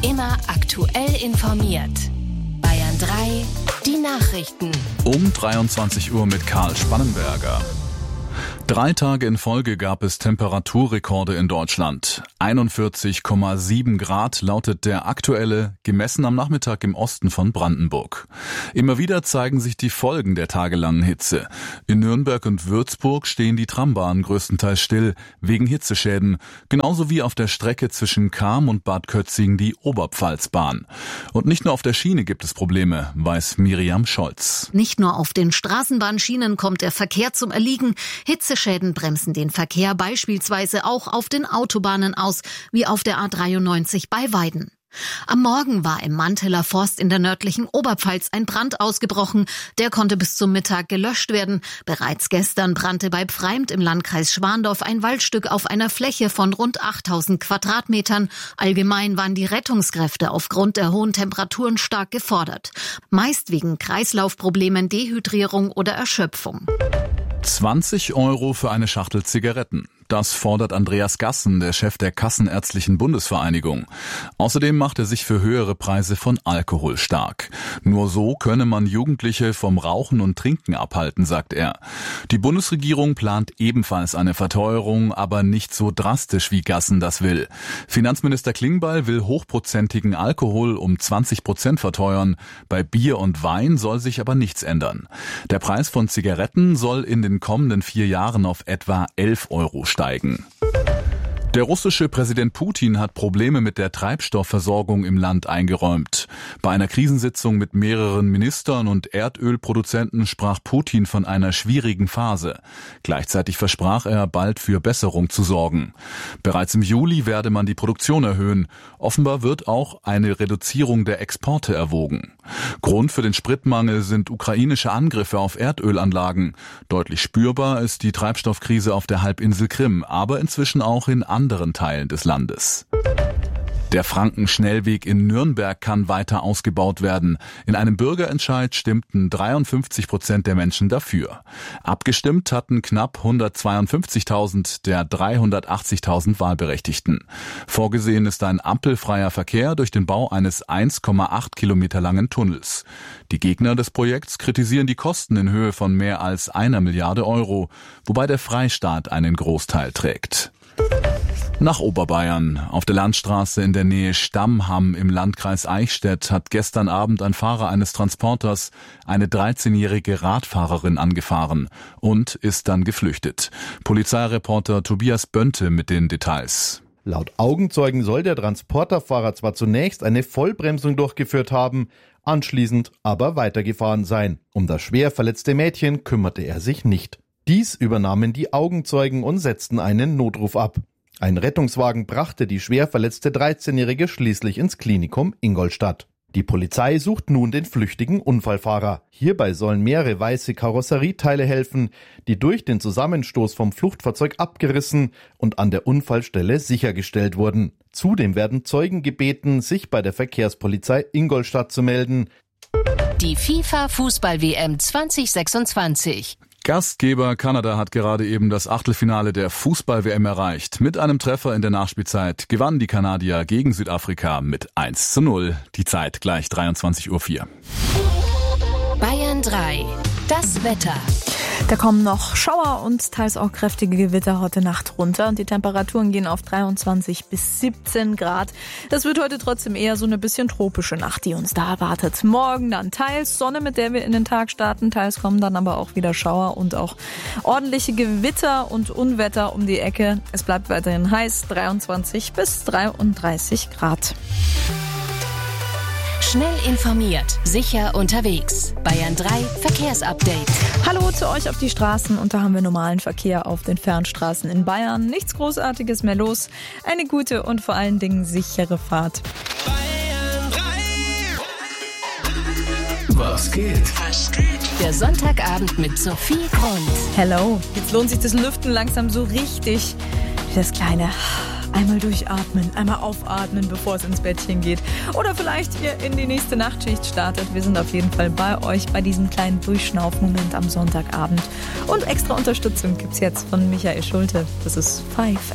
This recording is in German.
Immer aktuell informiert. Bayern 3, die Nachrichten. Um 23 Uhr mit Karl Spannenberger. 3 Tage in Folge gab es Temperaturrekorde in Deutschland. 41,7 Grad lautet der aktuelle, gemessen am Nachmittag im Osten von Brandenburg. Immer wieder zeigen sich die Folgen der tagelangen Hitze. In Nürnberg und Würzburg stehen die Trambahnen größtenteils still, wegen Hitzeschäden. Genauso wie auf der Strecke zwischen Cham und Bad Kötzing die Oberpfalzbahn. Und nicht nur auf der Schiene gibt es Probleme, weiß Miriam Scholz. Nicht nur auf den Straßenbahnschienen kommt der Verkehr zum Erliegen. Hitzeschäden bremsen den Verkehr beispielsweise auch auf den Autobahnen aus, wie auf der A93 bei Weiden. Am Morgen war im Manteler Forst in der nördlichen Oberpfalz ein Brand ausgebrochen. Der konnte bis zum Mittag gelöscht werden. Bereits gestern brannte bei Pfreimd im Landkreis Schwandorf ein Waldstück auf einer Fläche von rund 8000 Quadratmetern. Allgemein waren die Rettungskräfte aufgrund der hohen Temperaturen stark gefordert. Meist wegen Kreislaufproblemen, Dehydrierung oder Erschöpfung. 20 € für eine Schachtel Zigaretten. Das fordert Andreas Gassen, der Chef der Kassenärztlichen Bundesvereinigung. Außerdem macht er sich für höhere Preise von Alkohol stark. Nur so könne man Jugendliche vom Rauchen und Trinken abhalten, sagt er. Die Bundesregierung plant ebenfalls eine Verteuerung, aber nicht so drastisch, wie Gassen das will. Finanzminister Klingbeil will hochprozentigen Alkohol um 20% verteuern. Bei Bier und Wein soll sich aber nichts ändern. Der Preis von Zigaretten soll in den kommenden 4 Jahren auf etwa 11 € steigen. Der russische Präsident Putin hat Probleme mit der Treibstoffversorgung im Land eingeräumt. Bei einer Krisensitzung mit mehreren Ministern und Erdölproduzenten sprach Putin von einer schwierigen Phase. Gleichzeitig versprach er, bald für Besserung zu sorgen. Bereits im Juli werde man die Produktion erhöhen. Offenbar wird auch eine Reduzierung der Exporte erwogen. Grund für den Spritmangel sind ukrainische Angriffe auf Erdölanlagen. Deutlich spürbar ist die Treibstoffkrise auf der Halbinsel Krim, aber inzwischen auch in anderen Teilen des Landes. Der Frankenschnellweg in Nürnberg kann weiter ausgebaut werden. In einem Bürgerentscheid stimmten 53% der Menschen dafür. Abgestimmt hatten knapp 152.000 der 380.000 Wahlberechtigten. Vorgesehen ist ein ampelfreier Verkehr durch den Bau eines 1,8 Kilometer langen Tunnels. Die Gegner des Projekts kritisieren die Kosten in Höhe von mehr als 1 Milliarde €, wobei der Freistaat einen Großteil trägt. Nach Oberbayern. Auf der Landstraße in der Nähe Stammham im Landkreis Eichstätt hat gestern Abend ein Fahrer eines Transporters eine 13-jährige Radfahrerin angefahren und ist dann geflüchtet. Polizeireporter Tobias Bönte mit den Details. Laut Augenzeugen soll der Transporterfahrer zwar zunächst eine Vollbremsung durchgeführt haben, anschließend aber weitergefahren sein. Um das schwer verletzte Mädchen kümmerte er sich nicht. Dies übernahmen die Augenzeugen und setzten einen Notruf ab. Ein Rettungswagen brachte die schwer verletzte 13-Jährige schließlich ins Klinikum Ingolstadt. Die Polizei sucht nun den flüchtigen Unfallfahrer. Hierbei sollen mehrere weiße Karosserieteile helfen, die durch den Zusammenstoß vom Fluchtfahrzeug abgerissen und an der Unfallstelle sichergestellt wurden. Zudem werden Zeugen gebeten, sich bei der Verkehrspolizei Ingolstadt zu melden. Die FIFA-Fußball-WM 2026. Gastgeber Kanada hat gerade eben das Achtelfinale der Fußball-WM erreicht. Mit einem Treffer in der Nachspielzeit gewannen die Kanadier gegen Südafrika mit 1:0. Die Zeit gleich 23:04 Uhr. Bayern 3. Das Wetter. Da kommen noch Schauer und teils auch kräftige Gewitter heute Nacht runter. Und die Temperaturen gehen auf 23 bis 17 Grad. Das wird heute trotzdem eher so eine bisschen tropische Nacht, die uns da erwartet. Morgen dann teils Sonne, mit der wir in den Tag starten. Teils kommen dann aber auch wieder Schauer und auch ordentliche Gewitter und Unwetter um die Ecke. Es bleibt weiterhin heiß, 23 bis 33 Grad. Schnell informiert, sicher unterwegs. Bayern 3 Verkehrsupdate. Hallo zu euch auf die Straßen und da haben wir normalen Verkehr auf den Fernstraßen in Bayern. Nichts Großartiges mehr los. Eine gute und vor allen Dingen sichere Fahrt. Bayern 3. Was geht? Der Sonntagabend mit Sophie Grund. Hello. Jetzt lohnt sich das Lüften langsam so richtig. Wie das kleine einmal durchatmen, einmal aufatmen, bevor es ins Bettchen geht. Oder vielleicht ihr in die nächste Nachtschicht startet. Wir sind auf jeden Fall bei euch bei diesem kleinen Durchschnaufmoment am Sonntagabend. Und extra Unterstützung gibt's jetzt von Michael Schulte. Das ist 5